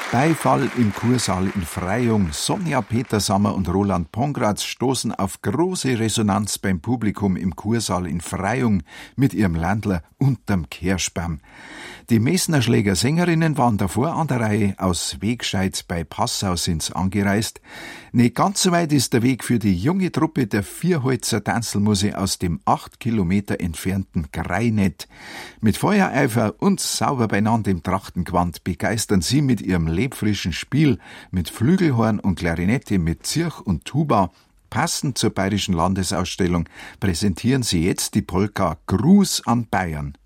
Beifall im Kursaal in Freyung. Sonja Petersammer und Roland Pongratz stoßen auf große Resonanz beim Publikum im Kursaal in Freyung mit ihrem Ländler Unterm Kersperm. Die Messner Schläger Sängerinnen waren davor an der Reihe. Aus Wegscheid bei Passau sind's angereist. Nicht ganz so weit ist der Weg für die junge Truppe der Vierholzer Tanzelmuse aus dem 8 Kilometer entfernten Greinet. Mit Feuereifer und sauber beieinander im Trachtengewand begeistern sie mit ihrem lebfrischen Spiel mit Flügelhorn und Klarinette, mit Zirch und Tuba. Passend zur Bayerischen Landesausstellung präsentieren sie jetzt die Polka Gruß an Bayern.